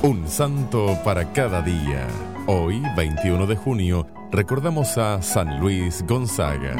Un santo para cada día. Hoy, 21 de junio, recordamos a San Luis Gonzaga.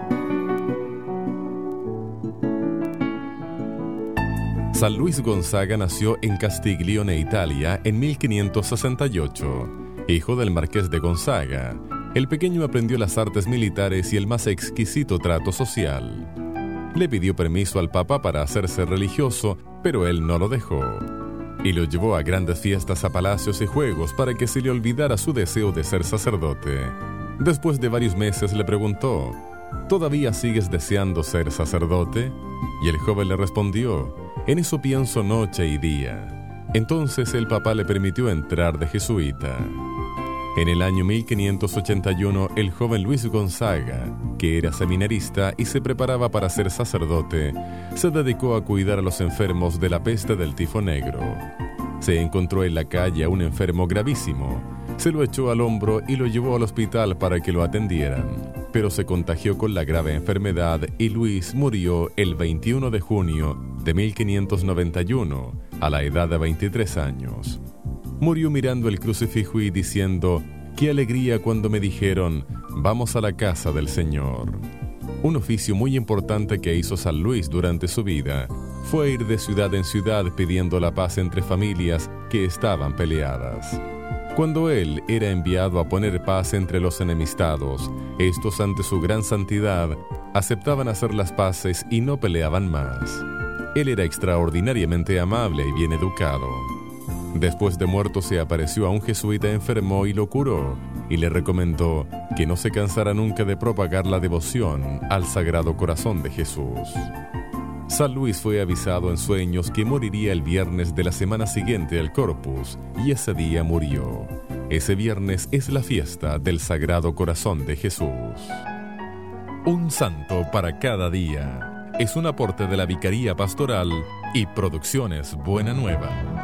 San Luis Gonzaga nació en Castiglione, Italia, en 1568. Hijo del marqués de Gonzaga, el pequeño aprendió las artes militares y el más exquisito trato social. Le pidió permiso al Papa para hacerse religioso, pero él no lo dejó. Y lo llevó a grandes fiestas, a palacios y juegos para que se le olvidara su deseo de ser sacerdote. Después de varios meses le preguntó: ¿todavía sigues deseando ser sacerdote? Y el joven le respondió: en eso pienso noche y día. Entonces el Papa le permitió entrar de jesuita. En el año 1581, el joven Luis Gonzaga, que era seminarista y se preparaba para ser sacerdote, se dedicó a cuidar a los enfermos de la peste del tifo negro. Se encontró en la calle a un enfermo gravísimo. Se lo echó al hombro y lo llevó al hospital para que lo atendieran. Pero se contagió con la grave enfermedad y Luis murió el 21 de junio de 1591, a la edad de 23 años. Murió mirando el crucifijo y diciendo: «¡Qué alegría cuando me dijeron, vamos a la casa del Señor!». Un oficio muy importante que hizo San Luis durante su vida fue ir de ciudad en ciudad pidiendo la paz entre familias que estaban peleadas. Cuando él era enviado a poner paz entre los enemistados, estos, ante su gran santidad, aceptaban hacer las paces y no peleaban más. Él era extraordinariamente amable y bien educado. Después de muerto se apareció a un jesuita enfermo y lo curó, y le recomendó que no se cansara nunca de propagar la devoción al Sagrado Corazón de Jesús. San Luis fue avisado en sueños que moriría el viernes de la semana siguiente al Corpus, y ese día murió. Ese viernes es la fiesta del Sagrado Corazón de Jesús. Un santo para cada día es un aporte de la Vicaría Pastoral y Producciones Buena Nueva.